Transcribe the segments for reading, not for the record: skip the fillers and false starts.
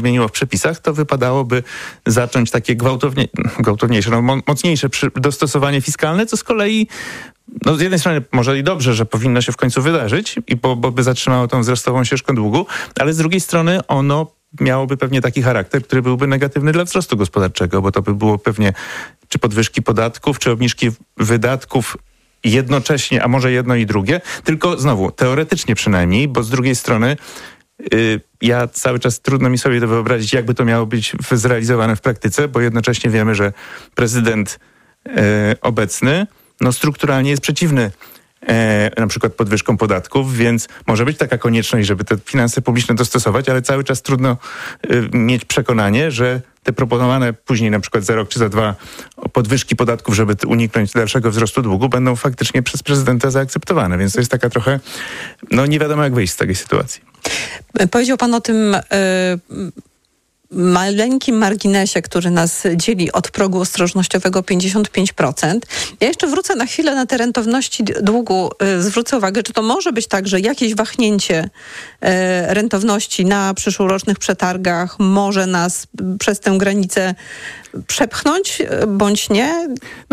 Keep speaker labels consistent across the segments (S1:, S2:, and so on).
S1: zmieniło w przepisach, to wypadałoby zacząć takie gwałtowniejsze, mocniejsze dostosowanie fiskalne, co z kolei z jednej strony może i dobrze, że powinno się w końcu wydarzyć, bo by zatrzymało tą wzrostową ścieżkę długu, ale z drugiej strony ono miałoby pewnie taki charakter, który byłby negatywny dla wzrostu gospodarczego, bo to by było pewnie czy podwyżki podatków, czy obniżki wydatków jednocześnie, a może jedno i drugie, tylko znowu teoretycznie przynajmniej, bo z drugiej strony ja cały czas trudno mi sobie to wyobrazić, jakby to miało być zrealizowane w praktyce, bo jednocześnie wiemy, że prezydent obecny strukturalnie jest przeciwny na przykład podwyżkom podatków, więc może być taka konieczność, żeby te finanse publiczne dostosować, ale cały czas trudno mieć przekonanie, że te proponowane później na przykład za rok czy za 2 podwyżki podatków, żeby uniknąć dalszego wzrostu długu, będą faktycznie przez prezydenta zaakceptowane. Więc to jest taka trochę, nie wiadomo jak wyjść z takiej sytuacji.
S2: Powiedział pan o tym maleńkim marginesie, który nas dzieli od progu ostrożnościowego 55%. Ja jeszcze wrócę na chwilę na te rentowności długu. Zwrócę uwagę, czy to może być tak, że jakieś wahnięcie rentowności na przyszłorocznych przetargach może nas przez tę granicę przepchnąć, bądź nie?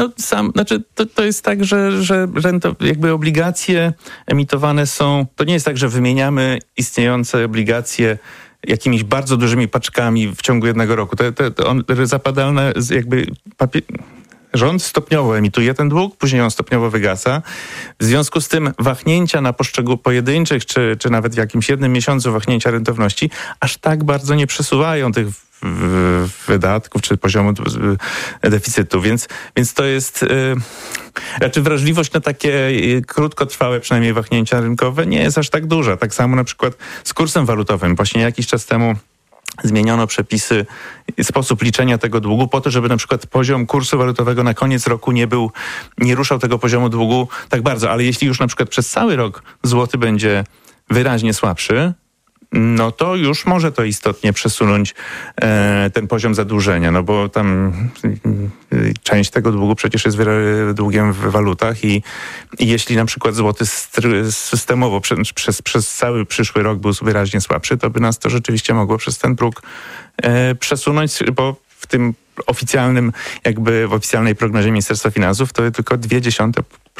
S1: To jest tak, że jakby obligacje emitowane są, to nie jest tak, że wymieniamy istniejące obligacje jakimiś bardzo dużymi paczkami w ciągu jednego roku. Zapadalne jakby rząd stopniowo emituje ten dług, później on stopniowo wygasa. W związku z tym wahnięcia na pojedynczych, czy nawet w jakimś jednym miesiącu wahnięcia rentowności aż tak bardzo nie przesuwają tych wydatków, czy poziomu deficytu. Więc to jest raczej wrażliwość na takie krótkotrwałe przynajmniej wahnięcia rynkowe nie jest aż tak duża. Tak samo na przykład z kursem walutowym. Właśnie jakiś czas temu zmieniono przepisy, sposób liczenia tego długu po to, żeby na przykład poziom kursu walutowego na koniec roku nie ruszał tego poziomu długu tak bardzo. Ale jeśli już na przykład przez cały rok złoty będzie wyraźnie słabszy, to już może to istotnie przesunąć ten poziom zadłużenia, bo tam część tego długu przecież jest długiem w walutach i jeśli na przykład złoty systemowo przez cały przyszły rok był wyraźnie słabszy, to by nas to rzeczywiście mogło przez ten próg przesunąć, bo w tym w oficjalnej prognozie Ministerstwa Finansów to tylko 0,2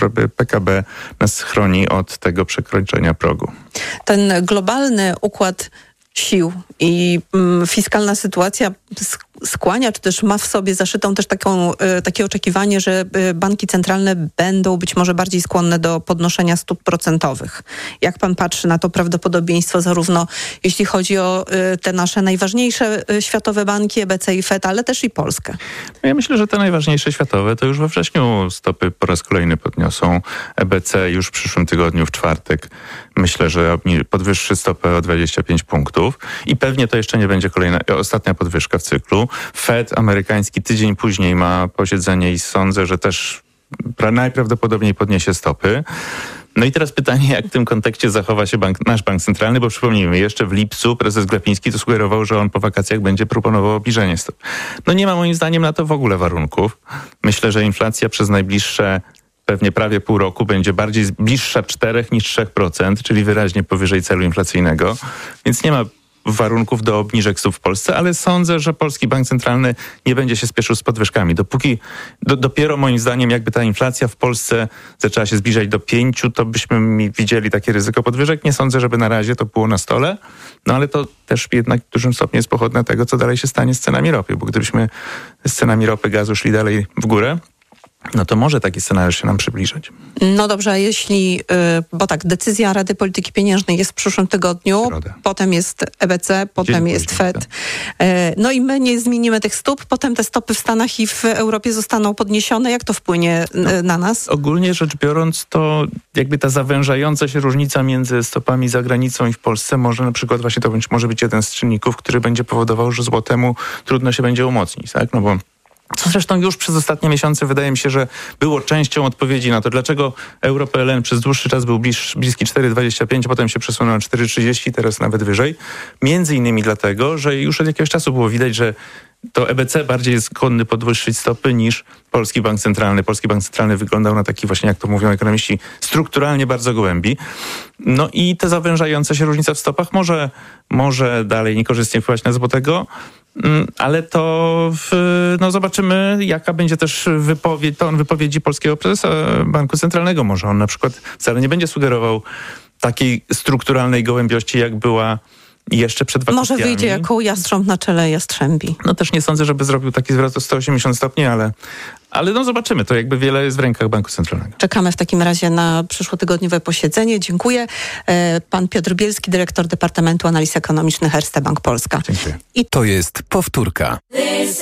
S1: PKB nas chroni od tego przekroczenia progu.
S2: Ten globalny układ sił i fiskalna sytuacja skłania, czy też ma w sobie zaszytą też takie oczekiwanie, że banki centralne będą być może bardziej skłonne do podnoszenia stóp procentowych. Jak pan patrzy na to prawdopodobieństwo, zarówno jeśli chodzi o te nasze najważniejsze światowe banki, EBC i FED, ale też i Polskę?
S1: Ja myślę, że te najważniejsze światowe to już we wrześniu stopy po raz kolejny podniosą. EBC już w przyszłym tygodniu, w czwartek, myślę, że podwyższy stopę o 25 punktów i pewnie to jeszcze nie będzie ostatnia podwyżka w cyklu. Fed amerykański tydzień później ma posiedzenie i sądzę, że też najprawdopodobniej podniesie stopy. No i teraz pytanie, jak w tym kontekście zachowa się nasz bank centralny, bo przypomnijmy, jeszcze w lipcu prezes Glapiński to sugerował, że on po wakacjach będzie proponował obniżenie stop. Nie ma moim zdaniem na to w ogóle warunków. Myślę, że inflacja przez najbliższe pewnie prawie pół roku będzie bardziej bliższa 4 niż 3%, czyli wyraźnie powyżej celu inflacyjnego, więc nie ma warunków do obniżek stóp w Polsce, ale sądzę, że Polski Bank Centralny nie będzie się spieszył z podwyżkami. Dopóki dopiero moim zdaniem jakby ta inflacja w Polsce zaczęła się zbliżać do 5, to byśmy widzieli takie ryzyko podwyżek. Nie sądzę, żeby na razie to było na stole, ale to też jednak w dużym stopniu jest pochodne tego, co dalej się stanie z cenami ropy, bo gdybyśmy z cenami ropy, gazu szli dalej w górę, to może taki scenariusz się nam przybliżyć.
S2: No dobrze, a jeśli, bo tak, decyzja Rady Polityki Pieniężnej jest w przyszłym tygodniu, potem jest EBC, potem jest FED. I my nie zmienimy tych stóp, potem te stopy w Stanach i w Europie zostaną podniesione. Jak to wpłynie na nas?
S1: Ogólnie rzecz biorąc, to jakby ta zawężająca się różnica między stopami za granicą i w Polsce może na przykład właśnie to może być jeden z czynników, który będzie powodował, że złotemu trudno się będzie umocnić, tak? Bo co zresztą już przez ostatnie miesiące wydaje mi się, że było częścią odpowiedzi na to, dlaczego euro-PLN przez dłuższy czas był bliski 4,25, potem się przesunął na 4,30, teraz nawet wyżej. Między innymi dlatego, że już od jakiegoś czasu było widać, że to EBC bardziej jest skłonny podwyższyć stopy niż Polski Bank Centralny. Polski Bank Centralny wyglądał na taki właśnie, jak to mówią ekonomiści, strukturalnie bardzo gołębi. No i te zawężające się różnice w stopach może dalej niekorzystnie wpływać na złotego, ale to zobaczymy, jaka będzie też ton wypowiedzi polskiego prezesa Banku Centralnego. Może on na przykład wcale nie będzie sugerował takiej strukturalnej gołębiości, jak była jeszcze przed wakacjami.
S2: Może wyjdzie jako jastrząb na czele jastrzębi.
S1: No też nie sądzę, żeby zrobił taki zwrot o 180 stopni, ale no zobaczymy. To jakby wiele jest w rękach Banku Centralnego.
S2: Czekamy w takim razie na przyszłotygodniowe posiedzenie. Dziękuję. Pan Piotr Bielski, dyrektor Departamentu Analiz Ekonomicznych Erste Bank Polska.
S1: Dziękuję.
S3: To jest powtórka.